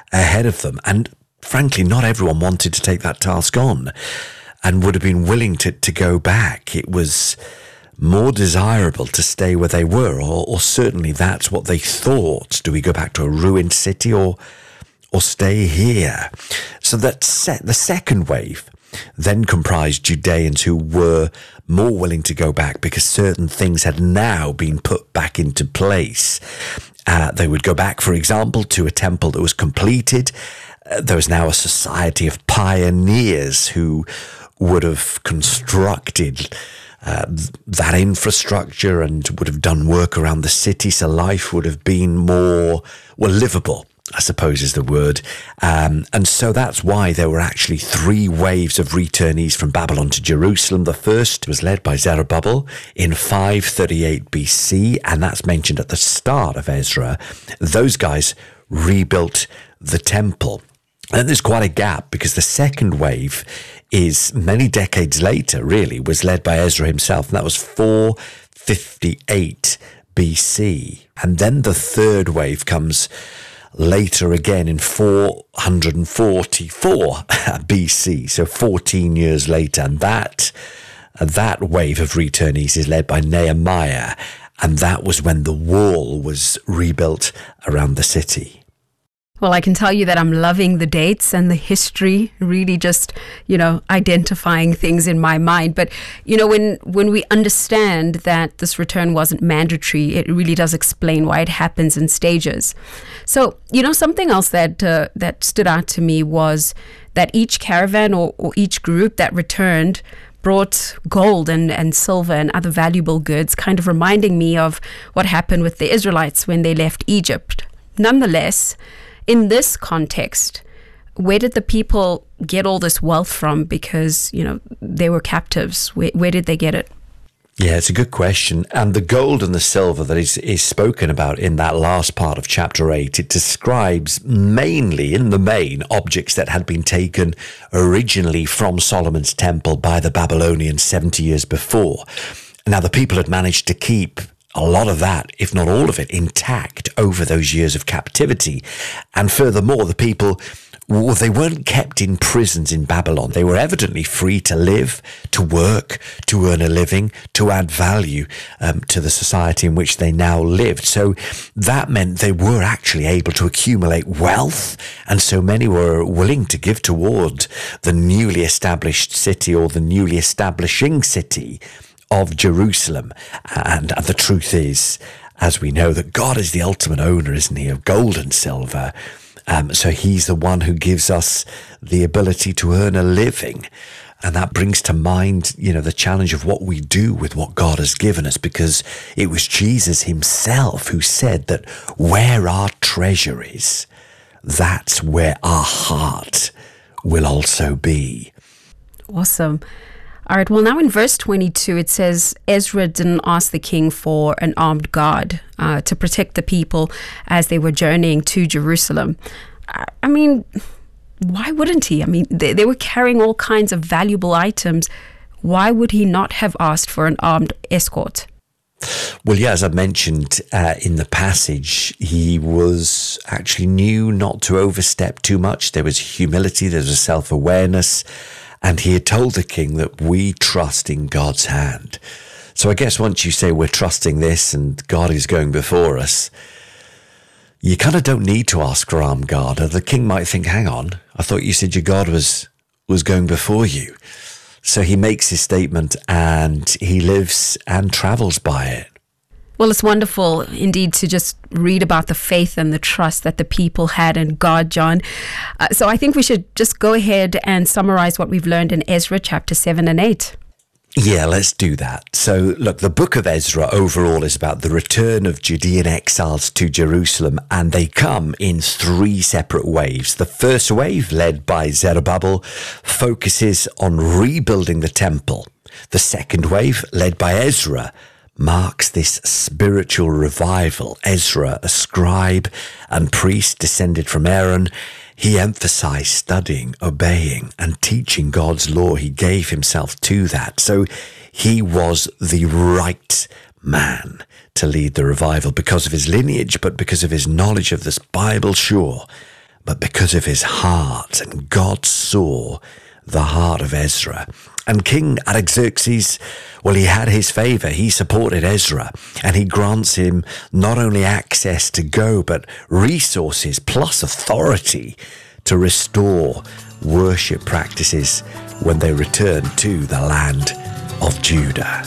ahead of them. And frankly, not everyone wanted to take that task on and would have been willing to go back. It was more desirable to stay where they were, or certainly that's what they thought. Do we go back to a ruined city or stay here? So that the second wave then comprised Judeans who were more willing to go back because certain things had now been put back into place. They would go back, for example, to a temple that was completed. There was now a society of pioneers who would have constructed that infrastructure and would have done work around the city, so life would have been more, livable, I suppose is the word. And so that's why there were actually 3 waves of returnees from Babylon to Jerusalem. The first was led by Zerubbabel in 538 BC, and that's mentioned at the start of Ezra. Those guys rebuilt the temple. And there's quite a gap because the second wave is many decades later, really, was led by Ezra himself, and that was 458 BC. And then the third wave comes later again in 444 BC, so 14 years later. And that wave of returnees is led by Nehemiah, and that was when the wall was rebuilt around the city. Well, I can tell you that I'm loving the dates and the history, really just, identifying things in my mind. But, when we understand that this return wasn't mandatory, it really does explain why it happens in stages. So, something else that stood out to me was that each caravan or each group that returned brought gold and silver and other valuable goods, kind of reminding me of what happened with the Israelites when they left Egypt. Nonetheless, in this context, where did the people get all this wealth from? Because, they were captives. Where did they get it? Yeah, it's a good question. And the gold and the silver that is spoken about in that last part of chapter 8, it describes mainly, in the main, objects that had been taken originally from Solomon's temple by the Babylonians 70 years before. Now, the people had managed to keep a lot of that, if not all of it, intact over those years of captivity. And furthermore, the people, they weren't kept in prisons in Babylon. They were evidently free to live, to work, to earn a living, to add value to the society in which they now lived. So that meant they were actually able to accumulate wealth. And so many were willing to give toward the newly established city, or the newly establishing city of Jerusalem. And the truth is, as we know, that God is the ultimate owner, isn't he, of gold and silver. So he's the one who gives us the ability to earn a living. And that brings to mind, the challenge of what we do with what God has given us, because it was Jesus himself who said that where our treasure is, that's where our heart will also be. Awesome. All right, well, now in verse 22, it says, Ezra didn't ask the king for an armed guard to protect the people as they were journeying to Jerusalem. I mean, why wouldn't he? I mean, they were carrying all kinds of valuable items. Why would he not have asked for an armed escort? Well, yeah, as I mentioned in the passage, he was actually knew not to overstep too much. There was humility, there was a self-awareness. And he had told the king that we trust in God's hand. So I guess once you say we're trusting this and God is going before us, you kind of don't need to ask for armed guard. The king might think, hang on, I thought you said your God was going before you. So he makes his statement and he lives and travels by it. Well, it's wonderful indeed to just read about the faith and the trust that the people had in God, John. So I think we should just go ahead and summarize what we've learned in Ezra chapter 7 and 8. Yeah, let's do that. So, look, the book of Ezra overall is about the return of Judean exiles to Jerusalem, and they come in 3 separate waves. The first wave, led by Zerubbabel, focuses on rebuilding the temple. The second wave, led by Ezra, marks this spiritual revival. Ezra, a scribe and priest descended from Aaron, he emphasized studying, obeying, and teaching God's law. He gave himself to that. So he was the right man to lead the revival because of his lineage, but because of his knowledge of this Bible, sure, but because of his heart. And God saw the heart of Ezra. And King Artaxerxes, well, he had his favor. He supported Ezra, and he grants him not only access to go, but resources plus authority to restore worship practices when they return to the land of Judah.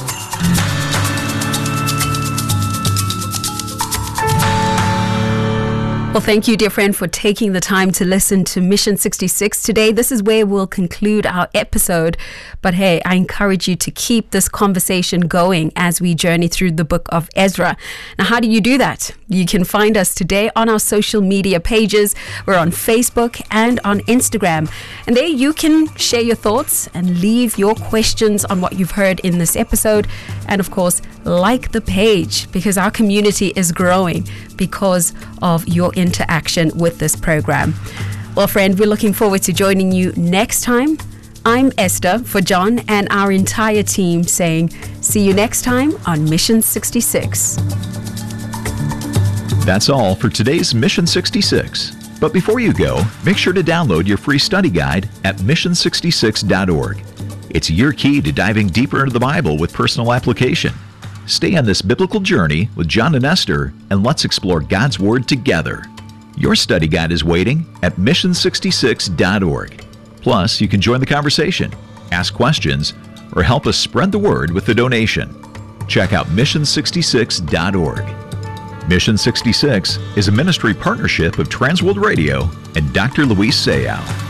Well, thank you, dear friend, for taking the time to listen to Mission 66 today. This is where we'll conclude our episode. But hey, I encourage you to keep this conversation going as we journey through the book of Ezra. Now, how do you do that? You can find us today on our social media pages. We're on Facebook and on Instagram. And there you can share your thoughts and leave your questions on what you've heard in this episode. And of course, like the page, because our community is growing because of your interaction with this program. Well, friend, we're looking forward to joining you next time. I'm Esther for John and our entire team saying, see you next time on Mission 66. That's all for today's Mission 66. But before you go, make sure to download your free study guide at mission66.org. It's your key to diving deeper into the Bible with personal application. Stay on this biblical journey with John and Esther, and let's explore God's Word together. Your study guide is waiting at mission66.org. Plus, you can join the conversation, ask questions, or help us spread the word with a donation. Check out mission66.org. Mission 66 is a ministry partnership of Transworld Radio and Dr. Luis Sayao.